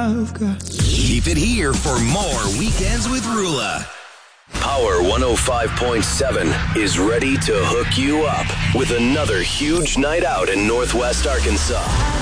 I've got. Keep it here for more Weekends with Rula. Power 105.7 is ready to hook you up with another huge night out in Northwest Arkansas.